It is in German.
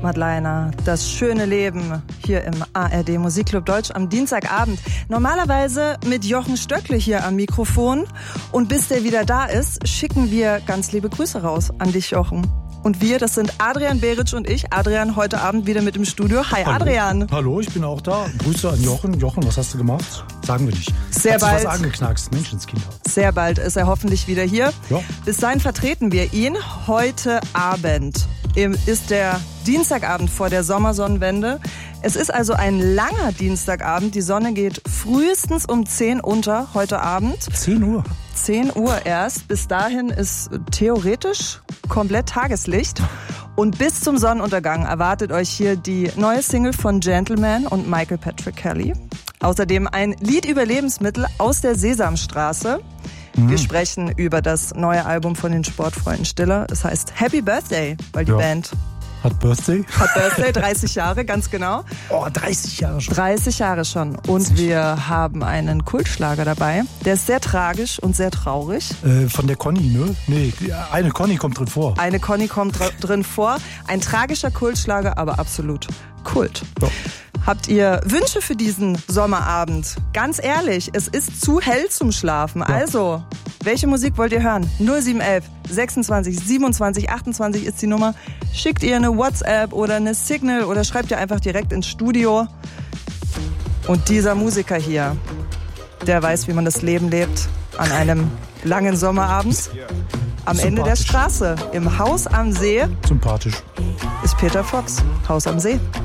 Madleiner, das schöne Leben hier im ARD Musikclub Deutsch am Dienstagabend. Normalerweise mit Jochen Stöckle hier am Mikrofon. Und bis der wieder da ist, schicken wir ganz liebe Grüße raus an dich, Jochen. Und wir, das sind Adrian Beritsch und ich. Adrian heute Abend wieder mit im Studio. Hi, hallo. Adrian. Hallo, ich bin auch da. Grüße an Jochen. Jochen, was hast du gemacht? Sagen wir nicht. Sehr bald. Hat sich was angeknackst, Menschenskinder. Sehr bald ist er hoffentlich wieder hier. Ja. Bis dahin vertreten wir ihn. Heute Abend ist der Dienstagabend vor der Sommersonnenwende. Es ist also ein langer Dienstagabend. Die Sonne geht frühestens um 10 unter heute Abend. 10 Uhr? 10 Uhr erst. Bis dahin ist theoretisch komplett Tageslicht. Und bis zum Sonnenuntergang erwartet euch hier die neue Single von Gentleman und Michael Patrick Kelly. Außerdem ein Lied über Lebensmittel aus der Sesamstraße. Wir sprechen über das neue Album von den Sportfreunden Stiller. Es heißt Happy Birthday, weil die Band hat Birthday, 30 Jahre, ganz genau. Oh, 30 Jahre schon. 30 Jahre schon. Und wir haben einen Kultschlager dabei. Der ist sehr tragisch und sehr traurig. Von der Conny, ne? Nee, eine Conny kommt drin vor. Eine Conny kommt drin vor. Ein tragischer Kultschlager, aber absolut Kult. Ja. Habt ihr Wünsche für diesen Sommerabend? Ganz ehrlich, es ist zu hell zum Schlafen. Ja. Also, welche Musik wollt ihr hören? 0711 26 27 28 ist die Nummer. Schickt ihr eine WhatsApp oder eine Signal oder schreibt ihr einfach direkt ins Studio. Und dieser Musiker hier, der weiß, wie man das Leben lebt an einem langen Sommerabend. Am Ende der Straße, im Haus am See. Sympathisch. Ist Peter Fox, Haus am See.